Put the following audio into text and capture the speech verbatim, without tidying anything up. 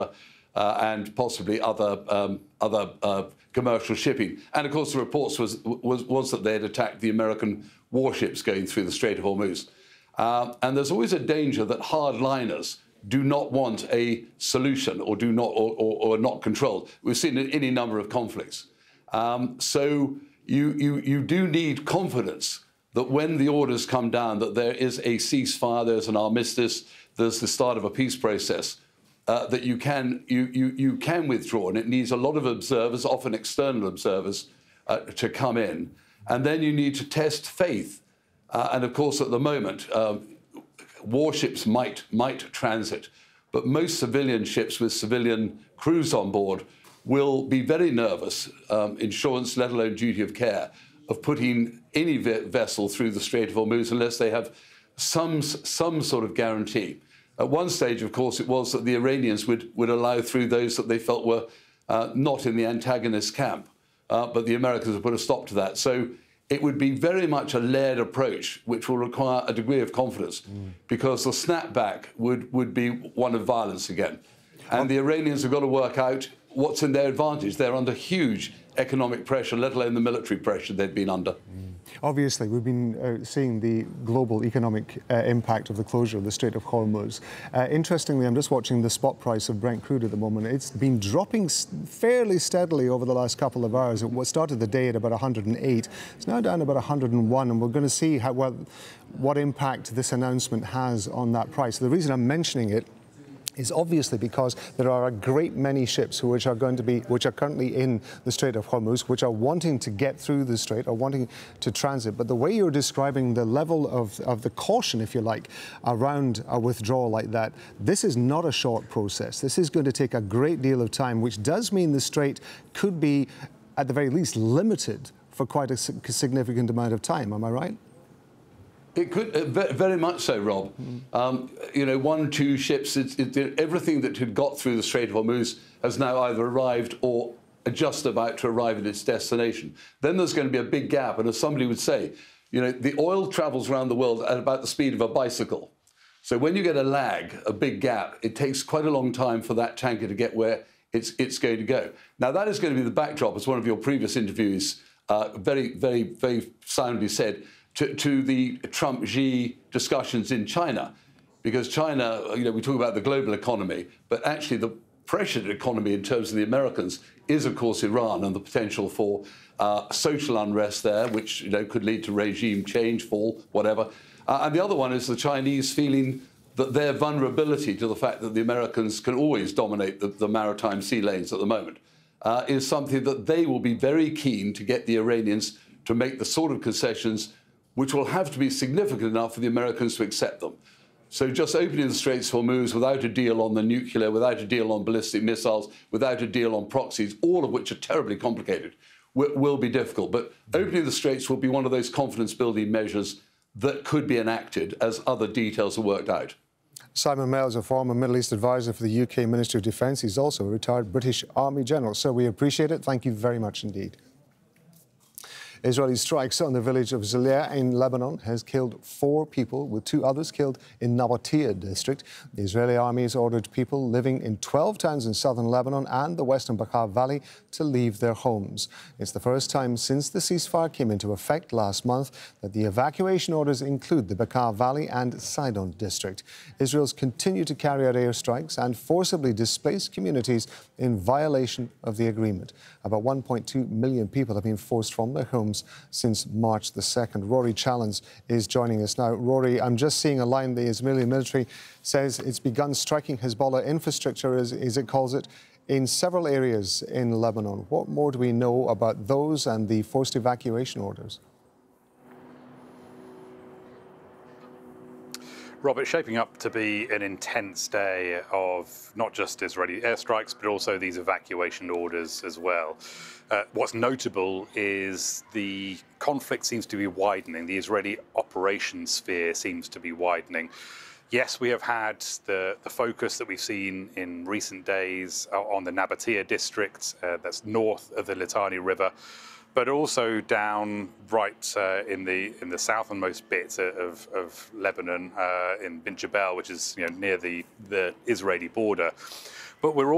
Uh, and possibly other um, other uh, commercial shipping. And of course, the reports was was, was that they had attacked the American warships going through the Strait of Hormuz. Uh, and there's always a danger that hardliners do not want a solution or do not or, or, or are not controlled. We've seen it in any number of conflicts. Um, so you, you you do need confidence that when the orders come down, that there is a ceasefire, there's an armistice, there's the start of a peace process. Uh, that you can you, you you can withdraw, and it needs a lot of observers, often external observers, uh, to come in, and then you need to test faith. Uh, and of course, at the moment, uh, warships might might transit, but most civilian ships with civilian crews on board will be very nervous. Um, insurance, let alone duty of care, of putting any ve vessel through the Strait of Hormuz unless they have some some sort of guarantee. At one stage, of course, it was that the Iranians would, would allow through those that they felt were uh, not in the antagonist camp. Uh, but the Americans have put a stop to that. So it would be very much a layered approach, which will require a degree of confidence, mm. because the snapback would, would be one of violence again. And the Iranians have got to work out what's in their advantage. They're under huge economic pressure, let alone the military pressure they've been under. Mm. Obviously, we've been uh, seeing the global economic uh, impact of the closure of the Strait of Hormuz. Uh, interestingly, I'm just watching the spot price of Brent crude at the moment. It's been dropping fairly steadily over the last couple of hours. It started the day at about one hundred and eight. It's now down about one hundred and one, and we're going to see how, well, what impact this announcement has on that price. The reason I'm mentioning it is obviously because there are a great many ships which are going to be, which are currently in the Strait of Hormuz, which are wanting to get through the strait or wanting to transit. But the way you're describing the level of, of the caution, if you like, around a withdrawal like that, this is not a short process. This is going to take a great deal of time, which does mean the strait could be, at the very least, limited for quite a significant amount of time. Am I right? It could, uh, very much so, Rob. Mm. Um, you know, one, two ships, it, it, everything that had got through the Strait of Hormuz has now either arrived or are just about to arrive at its destination. Then there's going to be a big gap. And as somebody would say, you know, the oil travels around the world at about the speed of a bicycle. So when you get a lag, a big gap, it takes quite a long time for that tanker to get where it's, it's going to go. Now, that is going to be the backdrop, as one of your previous interviews uh, very, very, very soundly said, To, to the Trump-Xi discussions in China. Because China, you know, we talk about the global economy, but actually the pressured economy in terms of the Americans is, of course, Iran and the potential for uh, social unrest there, which, you know, could lead to regime change, fall, whatever. Uh, and the other one is the Chinese feeling that their vulnerability to the fact that the Americans can always dominate the, the maritime sea lanes at the moment uh, is something that they will be very keen to get the Iranians to make the sort of concessions which will have to be significant enough for the Americans to accept them. So just opening the Straits of Hormuz without a deal on the nuclear, without a deal on ballistic missiles, without a deal on proxies, all of which are terribly complicated, will be difficult. But opening the Straits will be one of those confidence-building measures that could be enacted as other details are worked out. Simon Mells, a former Middle East advisor for the U K Ministry of Defence. He's also a retired British Army general. So we appreciate it. Thank you very much indeed. Israeli strikes on the village of Zalea in Lebanon has killed four people, with two others killed in Nabatea district. The Israeli army has ordered people living in twelve towns in southern Lebanon and the western Bekaa Valley to leave their homes. It's the first time since the ceasefire came into effect last month that the evacuation orders include the Bekaa Valley and Sidon district. Israel's continued to carry out airstrikes and forcibly displace communities in violation of the agreement. About one point two million people have been forced from their homes since March the second. Rory Challens is joining us now. Rory, I'm just seeing a line. The Israeli military says it's begun striking Hezbollah infrastructure, as, as it calls it, in several areas in Lebanon. What more do we know about those and the forced evacuation orders? Robert, shaping up to be an intense day of not just Israeli airstrikes, but also these evacuation orders as well. Uh, what's notable is the conflict seems to be widening. The Israeli operation sphere seems to be widening. Yes, we have had the, the focus that we've seen in recent days on the Nabatea district, uh, that's north of the Litani River, but also down right uh, in the in the southernmost bit of, of Lebanon, uh, in Bint Jbeil, which is, you know, near the, the Israeli border. But we're all